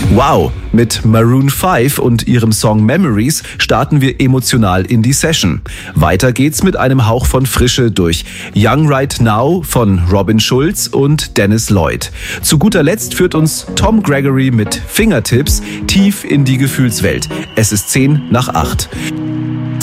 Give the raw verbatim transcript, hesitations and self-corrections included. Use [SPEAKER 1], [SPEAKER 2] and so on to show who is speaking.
[SPEAKER 1] Wow, mit Maroon fünf und ihrem Song Memories starten wir emotional in die Session. Weiter geht's mit einem Hauch von Frische durch Young Right Now von Robin Schulz und Dennis Lloyd. Zu guter Letzt führt uns Tom Gregory mit Fingertips tief in die Gefühlswelt. Es ist zehn nach acht.